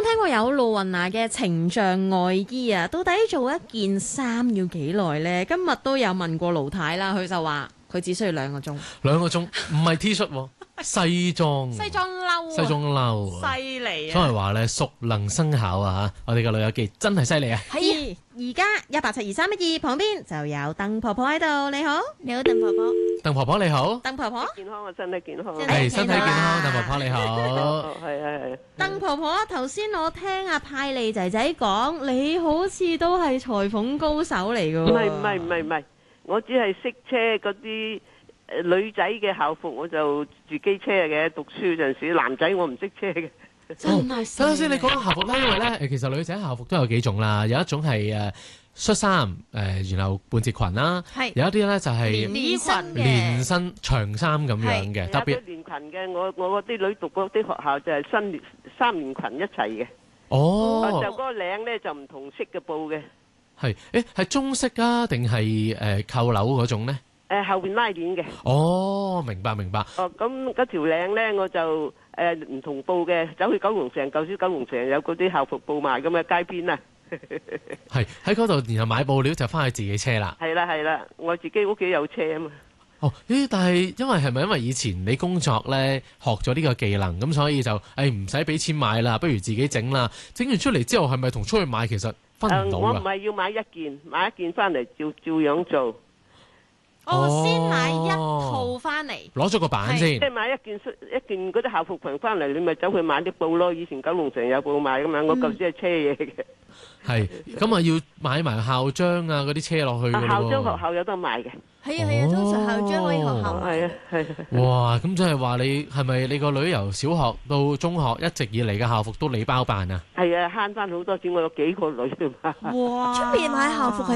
聽過有露雲娜嘅情障外衣啊，到底做一件衫要幾耐呢？今日都有問過盧太啦，佢就話佢只需要2個鐘。 2個鐘唔係 T 恤喎，西裝。 西裝褸。 西裝褸。 犀利啊！ 所以話咧，熟能生巧啊嚇！我哋嘅老友記真係犀利啊！ 係而家1872312旁邊就有鄧婆婆喺度，你好，你好鄧婆婆。 鄧婆婆你好。 鄧婆婆。 健康啊，身體健康。 係身體健康，鄧婆婆你好。 係。 鄧婆婆，頭先我聽阿派利仔仔講，你好似都係裁縫高手嚟㗎喎。 唔係，我只係識車嗰啲女仔嘅校服，我就自己車嘅。讀書嗰陣時，男仔我唔識車嘅。 真係。等陣先，你講緊校服啦，因為咧其實女仔校服都有幾種啦，有一種係恤衫然後半截裙啦，有一啲咧就係連身長衫咁樣嘅，特別連裙嘅。我嗰啲女讀嗰啲學校就係三連裙一齊嘅。 哦， 就嗰個領咧就唔同色嘅布嘅。 係中式啊，定係扣鈕嗰種咧？ 後邊拉鏈嘅。 哦，明白。 哦，咁嗰條領咧我就唔同布嘅，走去九龍城，舊時九龍城有嗰啲校服布賣咁嘅街邊啊。 係喺嗰度，然後買布料就翻去自己車啦。 係啦，我自己屋企有車啊嘛。 哦，但係係咪因為以前你工作咧學咗呢個技能，咁所以就唔使俾錢買啦，不如自己整啦。整完出嚟之後，係咪同出去買其實分唔到㗎？ 我唔係要買一件翻嚟照樣做。 先買一套翻嚟， 攞咗個版先。 即係買一件嗰啲校服裙翻嚟，你咪走去買啲布咯。以前九龍城有布賣㗎嘛，我舊時係車嘢嘅。 係，咁啊要買埋校章啊嗰啲車落去㗎咯。 校章學校有得賣嘅。 係啊，通常校章可以學校買。 係。 哇，咁即係話你係咪你個女由小學到中學一直以嚟嘅校服都你包辦啊？ 係啊，慳翻好多錢，我有幾個女啊嘛。 哇！出面買校服係